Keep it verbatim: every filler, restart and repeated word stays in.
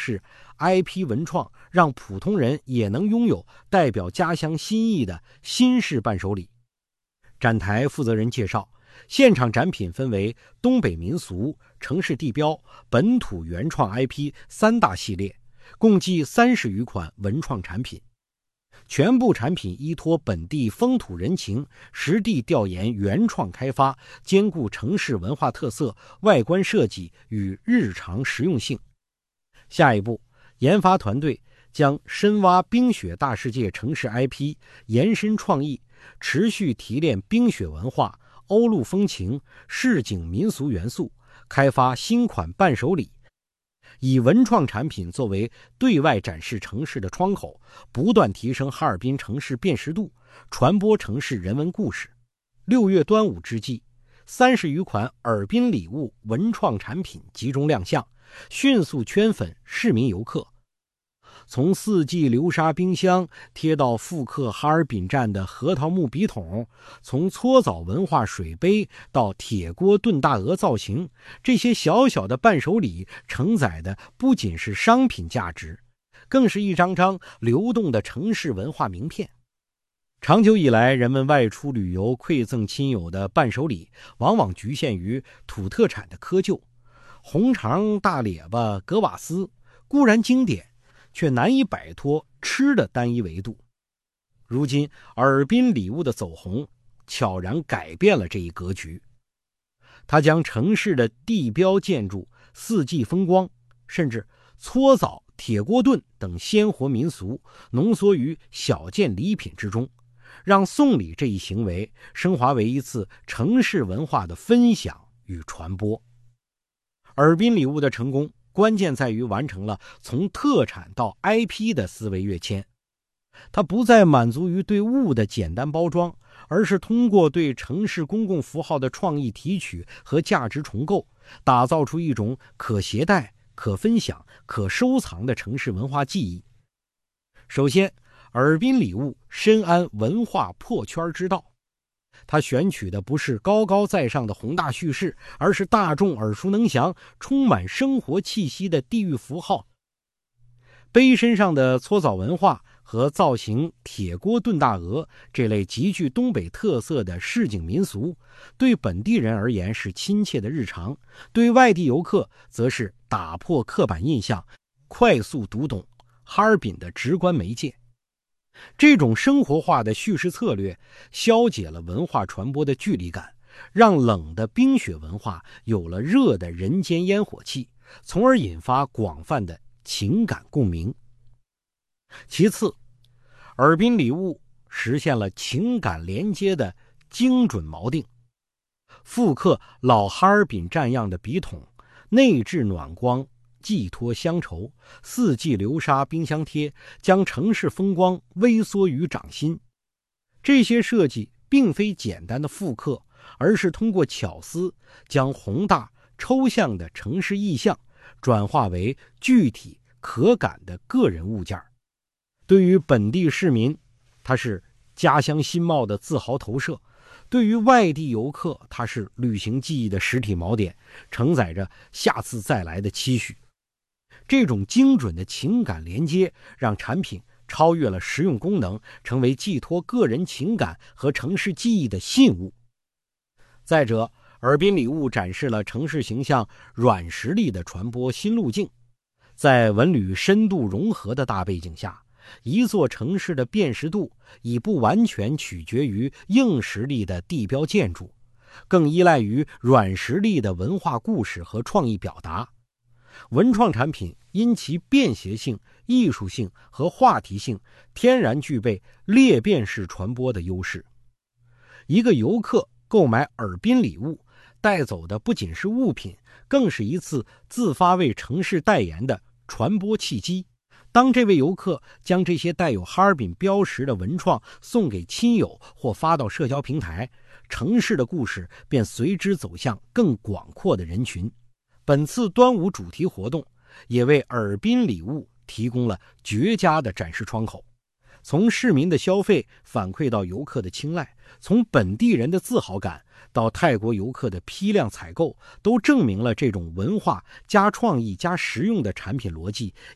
式 I P 文创，让普通人也能拥有代表家乡心意的新式伴手礼。展台负责人介绍，现场展品分为东北民俗、城市地标、本土原创 I P 三大系列，共计三十余款文创产品。全部产品依托本地风土人情，实地调研原创开发，兼顾城市文化特色、外观设计与日常实用性。下一步，研发团队将深挖冰雪大世界城市 I P， 延伸创意，持续提炼冰雪文化、欧陆风情、市井民俗元素，开发新款伴手礼，以文创产品作为对外展示城市的窗口，不断提升哈尔滨城市辨识度，传播城市人文故事。六月端午之际，三十余款尔滨礼物文创产品集中亮相，迅速圈粉市民游客。从四季流沙冰箱贴到复刻哈尔滨站的核桃木笔筒，从搓澡文化水杯到铁锅炖大鹅造型，这些小小的伴手礼承载的不仅是商品价值，更是一张张流动的城市文化名片。长久以来，人们外出旅游馈赠亲友的伴手礼往往局限于土特产的窠臼，红肠、大列巴、格瓦斯固然经典，却难以摆脱吃的单一维度。如今尔滨礼物的走红悄然改变了这一格局，它将城市的地标建筑、四季风光，甚至搓澡、铁锅炖等鲜活民俗浓缩于小件礼品之中，让送礼这一行为升华为一次城市文化的分享与传播。尔滨礼物的成功关键在于完成了从特产到 I P 的思维跃迁，它不再满足于对物的简单包装，而是通过对城市公共符号的创意提取和价值重构，打造出一种可携带、可分享、可收藏的城市文化记忆。首先，尔滨礼物深谙文化破圈之道，他选取的不是高高在上的宏大叙事，而是大众耳熟能详、充满生活气息的地域符号。杯身上的搓澡文化和造型铁锅炖大鹅这类极具东北特色的市井民俗，对本地人而言是亲切的日常，对外地游客则是打破刻板印象、快速读懂哈尔滨的直观媒介。这种生活化的叙事策略消解了文化传播的距离感，让冷的冰雪文化有了热的人间烟火气，从而引发广泛的情感共鸣。其次，尔滨礼物实现了情感连接的精准锚定，复刻老哈尔滨站样的笔筒，内置暖光寄托乡愁，四季流沙冰箱贴将城市风光微缩于掌心。这些设计并非简单的复刻，而是通过巧思将宏大抽象的城市意象转化为具体可感的个人物件。对于本地市民，它是家乡新貌的自豪投射；对于外地游客，它是旅行记忆的实体锚点，承载着下次再来的期许。这种精准的情感连接，让产品超越了实用功能，成为寄托个人情感和城市记忆的信物。再者，尔滨礼物展示了城市形象软实力的传播新路径。在文旅深度融合的大背景下，一座城市的辨识度已不完全取决于硬实力的地标建筑，更依赖于软实力的文化故事和创意表达。文创产品因其便携性、艺术性和话题性，天然具备裂变式传播的优势。一个游客购买尔滨礼物，带走的不仅是物品，更是一次自发为城市代言的传播契机。当这位游客将这些带有哈尔滨标识的文创送给亲友或发到社交平台，城市的故事便随之走向更广阔的人群。本次端午主题活动也为尔滨礼物提供了绝佳的展示窗口。从市民的消费反馈到游客的青睐，从本地人的自豪感到泰国游客的批量采购，都证明了这种文化加创意加实用的产品逻辑